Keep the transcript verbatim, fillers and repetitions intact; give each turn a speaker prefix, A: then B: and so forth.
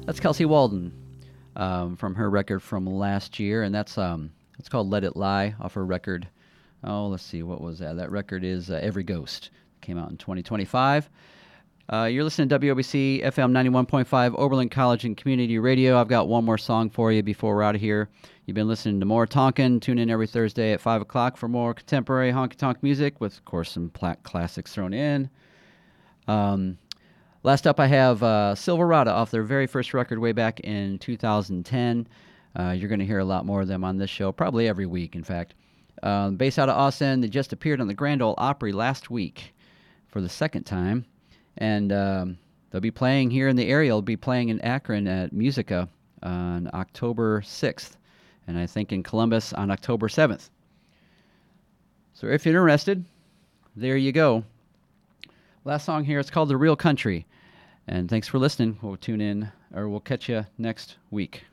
A: That's Kelsey Walden um, from her record from last year, and that's um, it's called "Let It Lie" off her record. Oh, let's see, what was that? That record is uh, "Every Ghost." Came out in twenty twenty-five. Uh, you're listening to W O B C F M ninety-one point five Oberlin College and Community Radio. I've got one more song for you before we're out of here. You've been listening to more Tonkin. Tune in every Thursday at five o'clock for more contemporary honky-tonk music with, of course, some pla- classics thrown in. Um, last up, I have uh, Silverado off their very first record way back in two thousand ten. Uh, you're going to hear a lot more of them on this show, probably every week, in fact. Um, based out of Austin, they just appeared on the Grand Ole Opry last week for the second time. And um, they'll be playing here in the area. They'll be playing in Akron at Musica on October sixth. And I think in Columbus on October seventh. So if you're interested, there you go. Last song here, it's called The Real Country. And thanks for listening. We'll tune in, or we'll catch you next week.